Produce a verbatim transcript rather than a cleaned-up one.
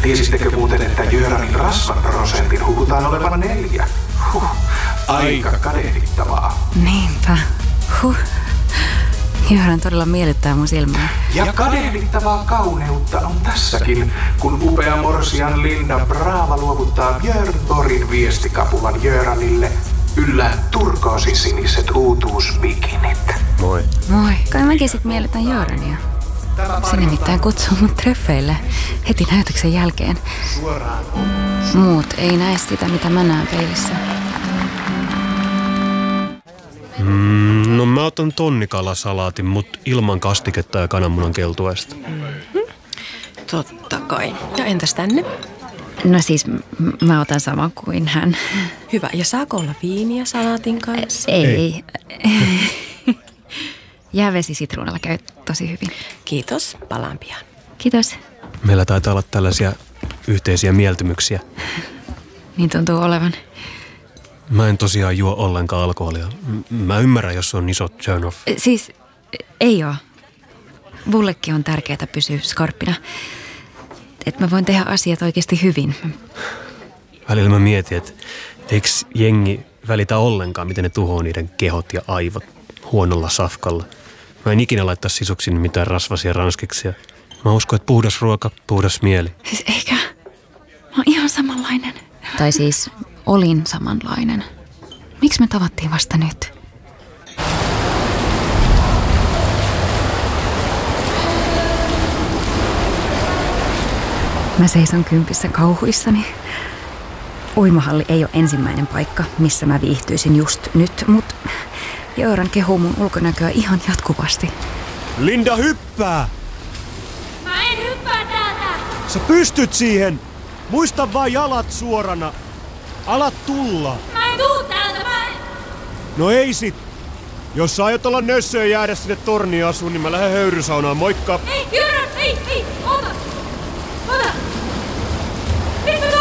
Tiesittekö muuten, että Göranin rasvaprosentin huhutaan olevan neljä? Huh, aika kadehdittavaa. Niinpä. Huh. Göran todella miellyttää mun silmää. Ja kadehdittavaa kauneutta on tässäkin, kun upea morsian Linda Brava luovuttaa Björn Borgin viestikapulan Göranille yllään turkoosisiniset uutuusbikinit. Moi. Moi. Kai mäkin sit miellytän Görania. Se nimittäin kutsuu mut treffeille heti näytöksen jälkeen. Muut ei näe sitä, mitä mä näen peilissä. Mm, no mä otan tonnikalasalatin, mut ilman kastiketta ja kananmunan keltuaista. Mm-hmm. Totta kai. Ja entäs tänne? No siis m- mä otan saman kuin hän. Hyvä. Ja saako olla viiniä salaatin kanssa? Ei. Ei. Jäävesi sitruunalla käy tosi hyvin. Kiitos. Palaan pian. Kiitos. Meillä taitaa olla tällaisia yhteisiä mieltymyksiä. Niin tuntuu olevan. Mä en tosiaan juo ollenkaan alkoholia. Mä ymmärrän, jos on iso turn off. Siis ei oo. Mullekin on tärkeää pysyä skarppina. Että mä voin tehdä asiat oikeasti hyvin. Välillä mä mietin, että eikö jengi välitä ollenkaan, miten ne tuhoaa niiden kehot ja aivot huonolla safkalla. Mä en ikinä laittaa sisuksiin mitään rasvasia ranskiksia. Mä uskon, että puhdas ruoka, puhdas mieli. Siis eikä. Mä oon ihan samanlainen. Tai siis olin samanlainen. Miksi me tavattiin vasta nyt? Mä seison kympissä kauhuissani. Uimahalli ei ole ensimmäinen paikka, missä mä viihtyisin just nyt, mutta Göran kehuu mun ulkonäköä ihan jatkuvasti. Linda, hyppää! Mä en hyppää täältä! Sä pystyt siihen! Muista vaan jalat suorana. Alat tulla. Mä en tuu täältä, mä en... No ei sit. Jos sä aiot olla nössö ja jäädä sinne torniin asuun, niin mä lähden höyrysaunaan. Moikka! Ei, Göran, ei, ei, ota! Ota! Nyt mä